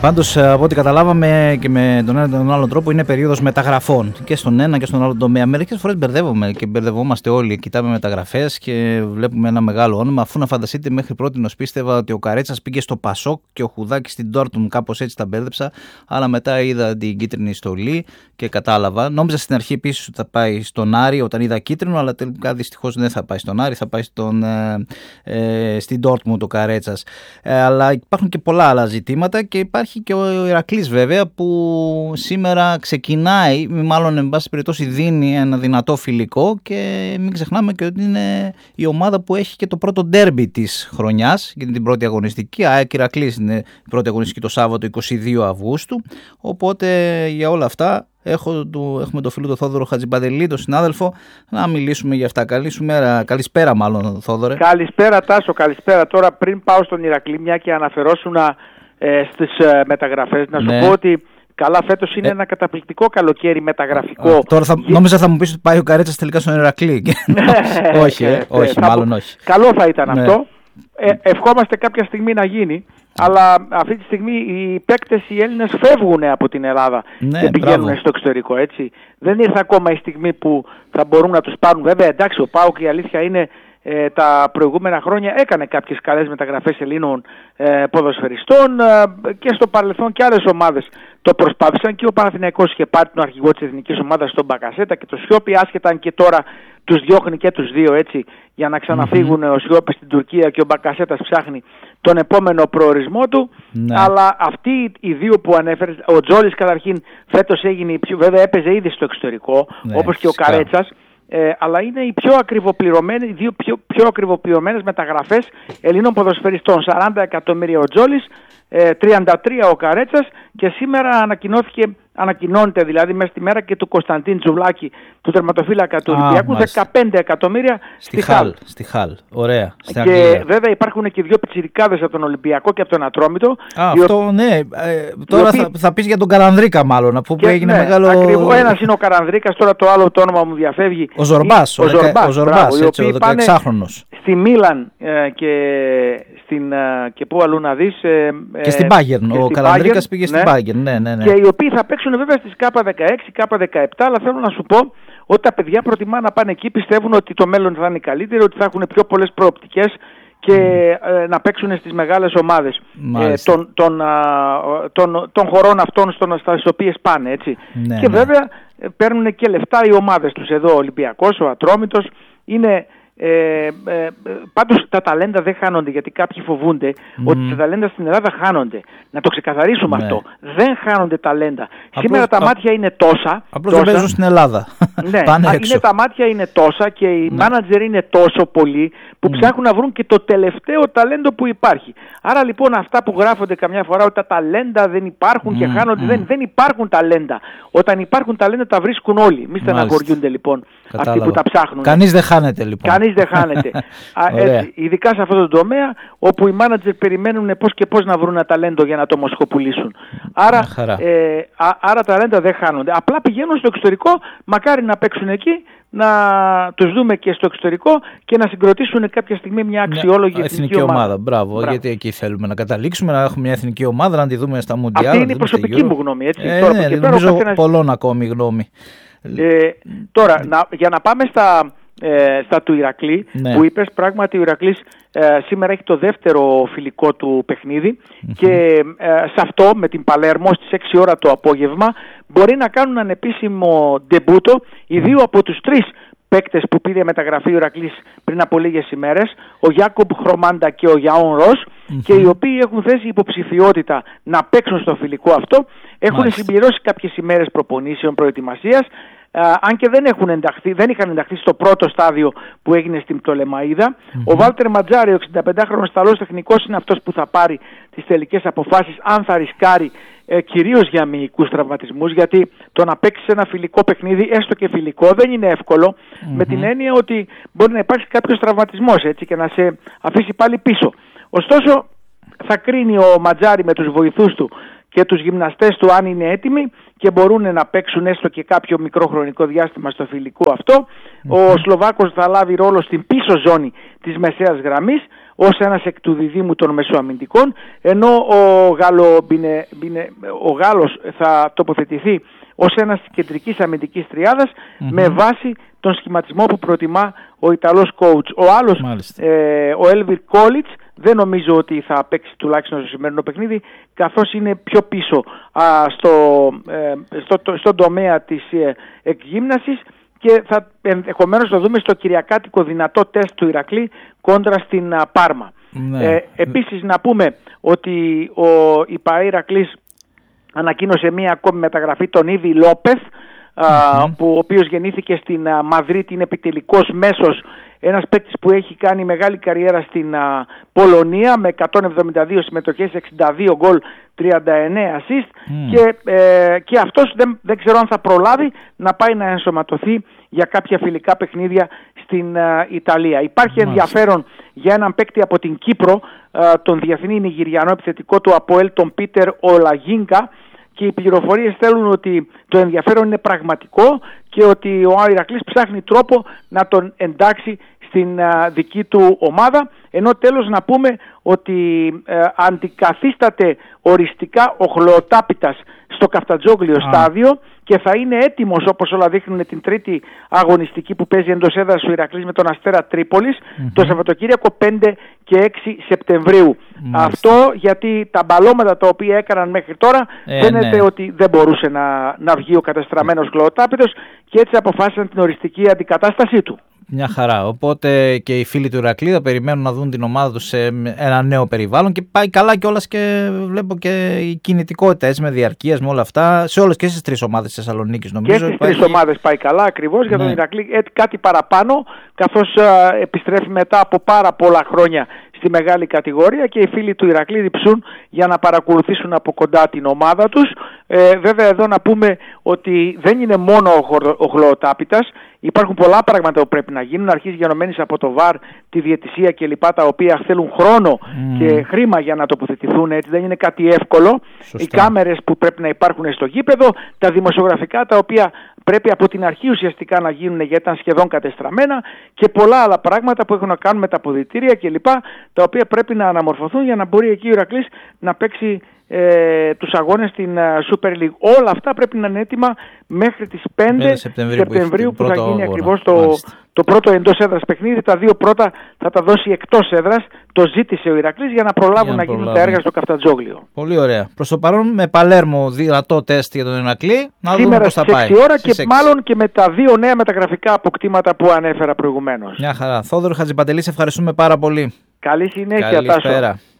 Πάντως, από ό,τι καταλάβαμε και με τον ένα τον άλλο τρόπο, είναι περίοδος μεταγραφών και στον ένα και στον άλλο τομέα. Μερικές φορές μπερδεύομαι και μπερδευόμαστε όλοι. Κοιτάμε μεταγραφές και βλέπουμε ένα μεγάλο όνομα. Αφού να φανταστείτε, μέχρι πρότινος πίστευα ότι ο Καρέτσας πήγε στο Πασόκ και ο Χουδάκης στην Ντόρτμουντ. Κάπως έτσι τα μπέρδεψα. Αλλά μετά είδα την κίτρινη στολή και κατάλαβα. Νόμιζα στην αρχή επίσης ότι θα πάει στον Άρη όταν είδα κίτρινο, αλλά τελικά δυστυχώς δεν θα πάει στον Άρη, θα πάει στην Ντόρτμουντ ο Καρέτσας. Αλλά υπάρχουν και πολλά άλλα ζητήματα και υπάρχει και ο Ηρακλής βέβαια που σήμερα ξεκινάει, μάλλον εν πάση περιπτώσει δίνει ένα δυνατό φιλικό και μην ξεχνάμε και ότι είναι η ομάδα που έχει και το πρώτο ντέρμπι της χρονιάς για την πρώτη αγωνιστική. ΑΕΚ Ηρακλής είναι η πρώτη αγωνιστική το Σάββατο 22 Αυγούστου, οπότε για όλα αυτά έχουμε το φίλο του Θόδωρο Χατζημπαντελή, τον συνάδελφο, να μιλήσουμε για αυτά. Καλησπέρα μάλλον, Θόδωρε. Καλησπέρα Τάσο, καλησπέρα. Τώρα πριν πάω στον Ηρακλή, μια και αναφερόσουν στις μεταγραφές, να σου πω ότι καλά φέτος είναι ένα καταπληκτικό καλοκαίρι μεταγραφικό. Τώρα νόμιζα θα μου πεις ότι πάει ο Καρέτσας τελικά στον Ηρακλή. όχι, μάλλον όχι. Καλό θα ήταν αυτό. Ευχόμαστε κάποια στιγμή να γίνει. Αλλά αυτή τη στιγμή οι παίκτες οι Έλληνες φεύγουν από την Ελλάδα και πηγαίνουν στο εξωτερικό, έτσι. Δεν ήρθε ακόμα η στιγμή που θα μπορούν να τους πάρουν. Βέβαια, εντάξει, ο ΠΑΟΚ η αλήθεια είναι τα προηγούμενα χρόνια έκανε κάποιες καλές μεταγραφές Ελλήνων ποδοσφαιριστών και στο παρελθόν και άλλες ομάδες το προσπάθησαν και ο Παναθηναϊκός είχε πάρει τον αρχηγό της εθνικής ομάδας στον Μπακασέτα και το Σιώπη, άσχετα αν και τώρα τους διώχνει και τους δύο έτσι για να ξαναφύγουν ο Σιώπης στην Τουρκία και ο Μπακασέτας ψάχνει τον επόμενο προορισμό του. Αλλά αυτοί οι δύο που ανέφερες, ο Τζόλης καταρχήν φέτος έγινε βέβαια έπαιζε ήδη στο εξωτερικό, όπως και ο Καρέτσας. Αλλά είναι οι οι δύο πιο ακριβοπληρωμένες μεταγραφές Ελλήνων ποδοσφαιριστών. 40 εκατομμύρια ο Τζόλης, 33 ο Καρέτσας και σήμερα ανακοινώνεται δηλαδή μέσα στη μέρα και του Κωνσταντίν Τζουβλάκη, του τερματοφύλακα του Ολυμπιακού, 15 εκατομμύρια στη Χαλ. Ωραία. Και βέβαια υπάρχουν και δύο πιτσιρικάδες από τον Ολυμπιακό και από τον Ατρόμητο. Αυτό ναι. Τώρα θα πεις για τον Καρανδρίκα μάλλον, αφού που έγινε μεγάλο. Ο ένας είναι ο Καρανδρίκας, τώρα το άλλο το όνομα μου διαφεύγει. Ο Ζορμπάς, ο 16χρονος. Στη Μίλαν και πού αλλού να δεις. Και στην Bayern. Ο Καρανδρίκας πήγε στην Bayern. Ναι. Και οι οποίοι θα παίξουν βέβαια στις K16, K17, αλλά θέλω να σου πω ότι τα παιδιά προτιμά να πάνε εκεί, πιστεύουν ότι το μέλλον θα είναι καλύτερο, ότι θα έχουν πιο πολλές προοπτικές και να παίξουν στις μεγάλες ομάδες των χωρών αυτών στις οποίες πάνε, έτσι. Και βέβαια παίρνουν και λεφτά οι ομάδες τους εδώ, ο Ολυμπιακός, ο Ατρόμητος, είναι... πάντως τα ταλέντα δεν χάνονται, γιατί κάποιοι φοβούνται ότι τα ταλέντα στην Ελλάδα χάνονται. Να το ξεκαθαρίσουμε αυτό. Δεν χάνονται ταλέντα. Σήμερα τα μάτια είναι τόσα. Απλώς δεν παίζουν στην Ελλάδα. Τα μάτια είναι τόσα και οι μάνατζερ είναι τόσο πολλοί που ψάχνουν να βρουν και το τελευταίο ταλέντο που υπάρχει. Άρα λοιπόν αυτά που γράφονται καμιά φορά ότι τα ταλέντα δεν υπάρχουν και χάνονται, δεν υπάρχουν ταλέντα. Όταν υπάρχουν ταλέντα τα βρίσκουν όλοι. Μη στεναχωριούνται λοιπόν αυτοί που τα ψάχνουν. Κανείς δεν χάνεται λοιπόν. Κανείς δεν χάνεται. Ειδικά σε αυτό το τομέα όπου οι μάνατζερ περιμένουν πώς και πώς να βρουν ένα ταλέντο για να το μοσχοπουλήσουν. Άρα τα ταλέντα δεν χάνονται. Απλά πηγαίνουν στο εξωτερικό, μακάρι να παίξουν εκεί, να τους δούμε και στο εξωτερικό και να συγκροτήσουν κάποια στιγμή μια αξιόλογη εθνική ομάδα. Μπράβο, γιατί εκεί θέλουμε να καταλήξουμε, να έχουμε μια εθνική ομάδα, να τη δούμε στα Μουντιάλ. Αυτή είναι η προσωπική μου γνώμη. Έτσι. Νομίζω πολλών ακόμη γνώμη. Τώρα, για να πάμε στα του Ηρακλή, που είπες, πράγματι ο Ηρακλής σήμερα έχει το δεύτερο φιλικό του παιχνίδι και σε αυτό με την Παλέρμο στις 6 ώρα το απόγευμα μπορεί να κάνουν ανεπίσημο ντεμπούτο οι δύο από τους τρεις παίκτες που πήρε μεταγραφή ο Ηρακλής πριν από λίγες ημέρες, ο Γιάκομπ Χρομάντα και ο Γιαόν Ρος, και οι οποίοι έχουν θέσει υποψηφιότητα να παίξουν στο φιλικό αυτό. Έχουν συμπληρώσει κάποιες ημέρες προπονήσεων προετοιμασίας, αν και δεν είχαν ενταχθεί στο πρώτο στάδιο που έγινε στην Πτολεμαΐδα. Ο Βάλτερ Ματζάρη, ο 65χρονος Ιταλός τεχνικός, είναι αυτός που θα πάρει τις τελικές αποφάσεις αν θα ρισκάρει κυρίως για μυϊκούς τραυματισμούς, γιατί το να παίξει ένα φιλικό παιχνίδι, έστω και φιλικό, δεν είναι εύκολο, με την έννοια ότι μπορεί να υπάρξει κάποιος τραυματισμός έτσι, και να σε αφήσει πάλι πίσω. Ωστόσο θα κρίνει ο Ματζάρη με τους βοηθούς του και τους γυμναστές του αν είναι έτοιμοι και μπορούν να παίξουν έστω και κάποιο μικρό χρονικό διάστημα στο φιλικό αυτό. Ο Σλοβάκος θα λάβει ρόλο στην πίσω ζώνη της μεσαίας γραμμής. ως ένας εκ του διδήμου των μεσοαμυντικών, ενώ ο Γάλλος θα τοποθετηθεί ως ένας κεντρικής αμυντικής τριάδας με βάση τον σχηματισμό που προτιμά ο Ιταλός coach. Ο άλλος, ο Έλβιρ Κόλιτς, δεν νομίζω ότι θα παίξει τουλάχιστον στο σημερινό παιχνίδι, καθώς είναι πιο πίσω στον τομέα της εκγύμνασης, και θα ενδεχομένως το δούμε στο κυριακάτικο δυνατό τεστ του Ηρακλή κόντρα στην Πάρμα. Επίσης να πούμε ότι η ΠΑΕ Ηρακλής ανακοίνωσε μία ακόμη μεταγραφή, τον Ήβι Λόπεθ, ο οποίος γεννήθηκε στην Μαδρίτη, είναι επιτελικός μέσος, ένας παίκτης που έχει κάνει μεγάλη καριέρα στην Πολωνία με 172 συμμετοχές, 62 γκολ, 39 assist, και αυτός δεν ξέρω αν θα προλάβει να πάει να ενσωματωθεί για κάποια φιλικά παιχνίδια στην Ιταλία. Υπάρχει ενδιαφέρον για έναν παίκτη από την Κύπρο, τον διεθνή Νιγηριανό επιθετικό του ΑΠΟΕΛ, τον Πίτερ Ολαγίνκα, και οι πληροφορίες θέλουν ότι το ενδιαφέρον είναι πραγματικό και ότι ο Ηρακλής ψάχνει τρόπο να τον εντάξει στην δική του ομάδα. Ενώ τέλος να πούμε ότι αντικαθίσταται οριστικά ο Χλωοτάπητας στο Καφτατζόγλιο στάδιο και θα είναι έτοιμος, όπως όλα δείχνουν, την τρίτη αγωνιστική που παίζει εντός έδρας ο Ηρακλής με τον Αστέρα Τρίπολης το Σαββατοκύριακο 5 και 6 Σεπτεμβρίου. Αυτό γιατί τα μπαλώματα τα οποία έκαναν μέχρι τώρα φαίνεται ότι δεν μπορούσε να βγει ο κατεστραμμένος Χλωοτάπητος, και έτσι αποφάσισαν την οριστική αντικατάστασή του. Μια χαρά. Οπότε και οι φίλοι του Ηρακλή θα περιμένουν να δουν την ομάδα τους σε ένα νέο περιβάλλον, και πάει καλά κιόλας, και βλέπω και η κινητικότητα έτσι, με διαρκείας, με όλα αυτά, σε όλες και στις τρεις ομάδες της Θεσσαλονίκης νομίζω. Και στις τρεις ομάδες πάει καλά ακριβώς. Για τον Ηρακλή κάτι παραπάνω, καθώς επιστρέφει μετά από πάρα πολλά χρόνια στη μεγάλη κατηγορία, και οι φίλοι του Ηρακλή διψούν για να παρακολουθήσουν από κοντά την ομάδα τους. Βέβαια εδώ να πούμε ότι δεν είναι μόνο ο Χλωοτάπητας, υπάρχουν πολλά πράγματα που πρέπει να γίνουν, αρχής γενομένης από το ΒΑΡ, τη διαιτησία κλπ, τα οποία θέλουν χρόνο και χρήμα για να τοποθετηθούν, έτσι δεν είναι κάτι εύκολο. Σωστά. Οι κάμερες που πρέπει να υπάρχουν στο γήπεδο, τα δημοσιογραφικά τα οποία πρέπει από την αρχή ουσιαστικά να γίνουν, γιατί ήταν σχεδόν κατεστραμμένα, και πολλά άλλα πράγματα που έχουν να κάνουν με τα αποδυτήρια κλπ, τα οποία πρέπει να αναμορφωθούν για να μπορεί εκεί ο Ηρακλής να παίξει τους αγώνες στην Super League. Όλα αυτά πρέπει να είναι έτοιμα μέχρι τις 5 Σεπτεμβρίου που θα γίνει ακριβώς το πρώτο εντός έδρας παιχνίδι. Τα δύο πρώτα θα τα δώσει εκτός έδρας. Το ζήτησε ο Ηρακλής για να προλάβουν να γίνουν τα έργα στο Καφτατζόγλιο. Πολύ ωραία. Προς το παρόν με Παλέρμο δυνατό τεστ για τον Ηρακλή. Να δούμε πώς θα πάει. Σήμερα στις 6 ώρα και μάλλον και με τα δύο νέα μεταγραφικά αποκτήματα που ανέφερα προηγουμένως. Μια χαρά. Θόδωρο Χατζηπαντελή, ευχαριστούμε πάρα πολύ. Καλή συνέχεια, Τάσο.